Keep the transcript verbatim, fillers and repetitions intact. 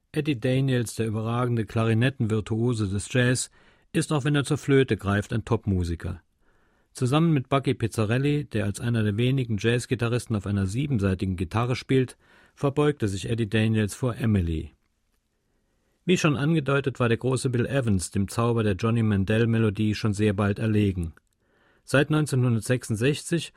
Eddie Daniels, der überragende Klarinettenvirtuose des Jazz, ist, auch wenn er zur Flöte greift, ein Topmusiker. Zusammen mit Bucky Pizzarelli, der als einer der wenigen Jazzgitarristen auf einer siebensaitigen Gitarre spielt, verbeugte sich Eddie Daniels vor Emily. Wie schon angedeutet, war der große Bill Evans dem Zauber der Johnny Mandel-Melodie schon sehr bald erlegen. Seit neunzehnhundertsechsundsechzig